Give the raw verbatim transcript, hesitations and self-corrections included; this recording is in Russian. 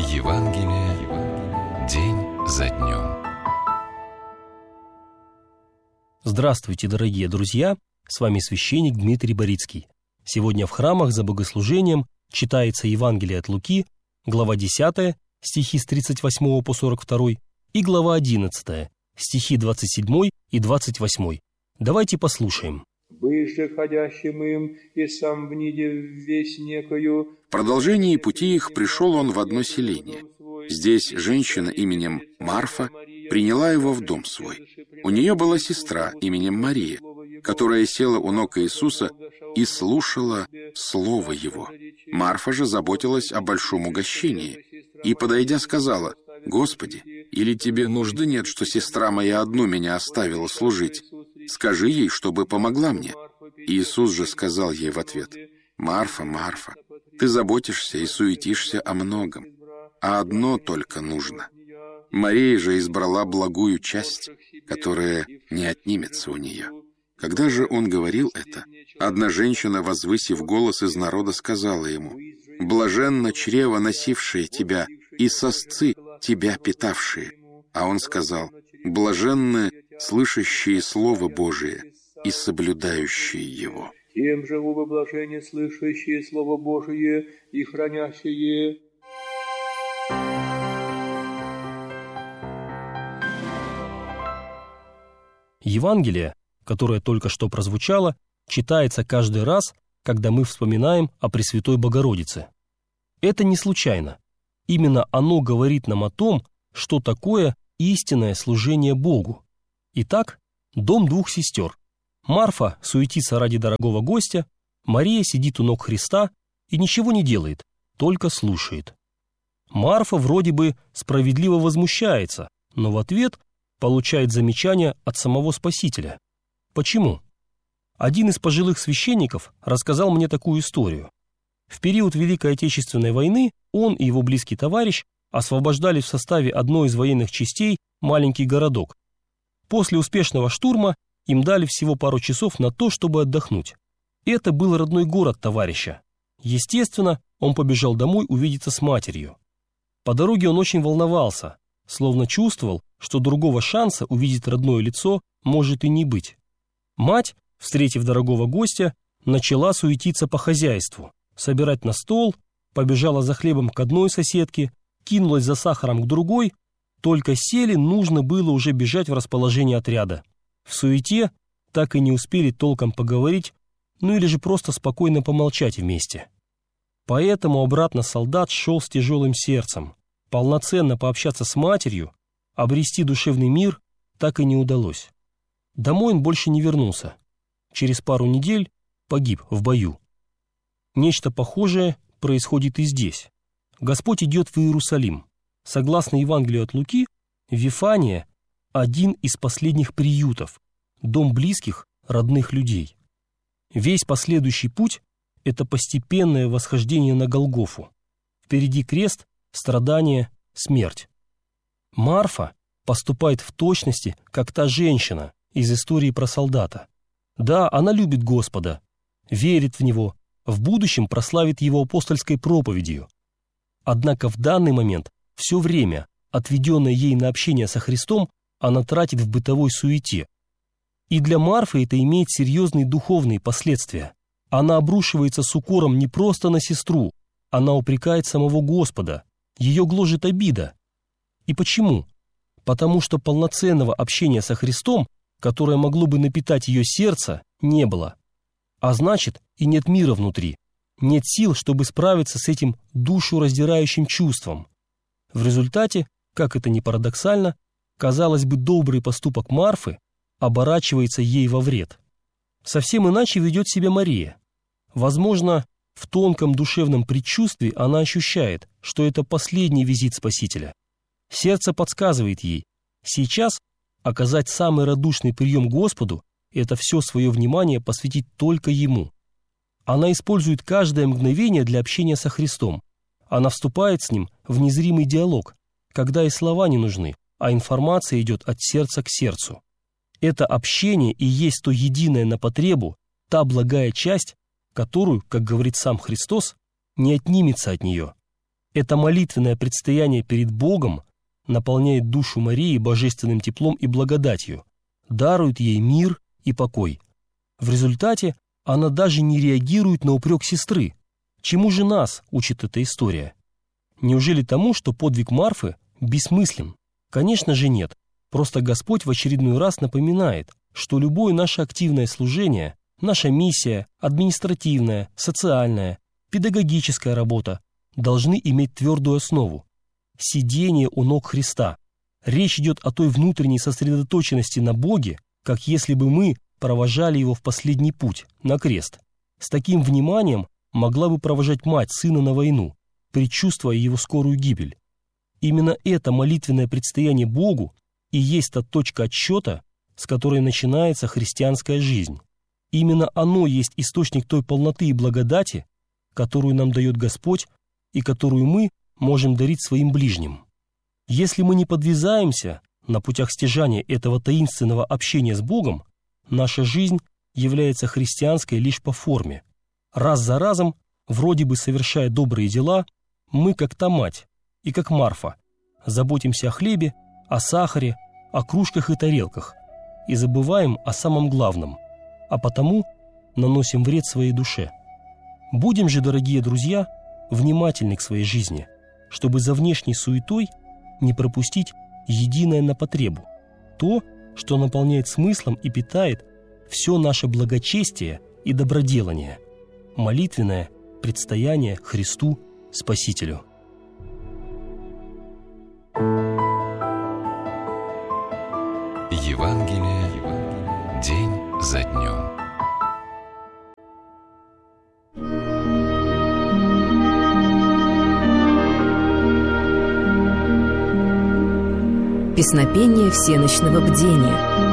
Евангелие день за днем. Здравствуйте, дорогие друзья! С вами священник Дмитрий Борицкий. Сегодня в храмах за богослужением читается Евангелие от Луки, глава десятая, стихи с тридцать восьмого по сорок второй, и глава одиннадцатая, стихи двадцать седьмой и двадцать восьмой. Давайте послушаем. «Быже ходящим им, и сам вниде весь некою...» В продолжении пути их пришел он в одно селение. Здесь женщина именем Марфа приняла его в дом свой. У нее была сестра именем Мария, которая села у ног Иисуса и слушала слово Его. Марфа же заботилась о большом угощении и, подойдя, сказала: «Господи, или тебе нужды нет, что сестра моя одну меня оставила служить? Скажи ей, чтобы помогла мне». Иисус же сказал ей в ответ: «Марфа, Марфа, ты заботишься и суетишься о многом, а одно только нужно. Мария же избрала благую часть, которая не отнимется у нее». Когда же он говорил это, одна женщина, возвысив голос из народа, сказала ему: «Блаженно чрево, носившее тебя, и сосцы, тебя питавшие». А он сказал: «Блаженны слышащие Слово Божие и соблюдающие его». Тем же убо блажение, слышащие Слово Божие и хранящие. Евангелие, которое только что прозвучало, читается каждый раз, когда мы вспоминаем о Пресвятой Богородице. Это не случайно. Именно оно говорит нам о том, что такое истинное служение Богу. Итак, дом двух сестер. Марфа суетится ради дорогого гостя, Мария сидит у ног Христа и ничего не делает, только слушает. Марфа вроде бы справедливо возмущается, но в ответ получает замечание от самого Спасителя. Почему? Один из пожилых священников рассказал мне такую историю. В период Великой Отечественной войны он и его близкий товарищ освобождали в составе одной из военных частей маленький городок. После успешного штурма им дали всего пару часов на то, чтобы отдохнуть. Это был родной город товарища. Естественно, он побежал домой увидеться с матерью. По дороге он очень волновался, словно чувствовал, что другого шанса увидеть родное лицо может и не быть. Мать, встретив дорогого гостя, начала суетиться по хозяйству, собирать на стол, побежала за хлебом к одной соседке, кинулась за сахаром к другой. Только сели, нужно было уже бежать в расположение отряда. В суете так и не успели толком поговорить, ну или же просто спокойно помолчать вместе. Поэтому обратно солдат шел с тяжелым сердцем. Полноценно пообщаться с матерью, обрести душевный мир так и не удалось. Домой он больше не вернулся. Через пару недель погиб в бою. Нечто похожее происходит и здесь. Господь идет в Иерусалим. Согласно Евангелию от Луки, Вифания – один из последних приютов, дом близких, родных людей. Весь последующий путь – это постепенное восхождение на Голгофу. Впереди крест, страдания, смерть. Марфа поступает в точности, как та женщина из истории про солдата. Да, она любит Господа, верит в Него, в будущем прославит Его апостольской проповедью. Однако в данный момент все время, отведенное ей на общение со Христом, она тратит в бытовой суете. И для Марфы это имеет серьезные духовные последствия. Она обрушивается с укором не просто на сестру, она упрекает самого Господа, ее гложет обида. И почему? Потому что полноценного общения со Христом, которое могло бы напитать ее сердце, не было. А значит, и нет мира внутри, нет сил, чтобы справиться с этим душу раздирающим чувством. В результате, как это ни парадоксально, казалось бы, добрый поступок Марфы оборачивается ей во вред. Совсем иначе ведет себя Мария. Возможно, в тонком душевном предчувствии она ощущает, что это последний визит Спасителя. Сердце подсказывает ей, сейчас оказать самый радушный прием Господу – это все свое внимание посвятить только Ему. Она использует каждое мгновение для общения со Христом. Она вступает с Ним в незримый диалог, когда и слова не нужны, а информация идет от сердца к сердцу. Это общение и есть то единое на потребу, та благая часть, которую, как говорит сам Христос, не отнимется от нее. Это молитвенное предстояние перед Богом наполняет душу Марии божественным теплом и благодатью, дарует ей мир и покой. В результате она даже не реагирует на упрек сестры. Чему же нас учит эта история? Неужели тому, что подвиг Марфы бессмыслен? Конечно же нет. Просто Господь в очередной раз напоминает, что любое наше активное служение, наша миссия, административная, социальная, педагогическая работа должны иметь твердую основу – сидение у ног Христа. Речь идет о той внутренней сосредоточенности на Боге, как если бы мы провожали Его в последний путь, на крест. С таким вниманием могла бы провожать мать сына на войну, предчувствуя его скорую гибель. Именно это молитвенное предстояние Богу и есть та точка отсчета, с которой начинается христианская жизнь. Именно оно есть источник той полноты и благодати, которую нам дает Господь и которую мы можем дарить своим ближним. Если мы не подвязаемся на путях стяжания этого таинственного общения с Богом, наша жизнь является христианской лишь по форме. Раз за разом, вроде бы совершая добрые дела, мы, как та мать и как Марфа, заботимся о хлебе, о сахаре, о кружках и тарелках и забываем о самом главном, а потому наносим вред своей душе. Будем же, дорогие друзья, внимательны к своей жизни, чтобы за внешней суетой не пропустить единое на потребу, то, что наполняет смыслом и питает все наше благочестие и доброделание, молитвенное предстояние Христу Спасителю. Евангелие день за днем. Песнопение всенощного бдения.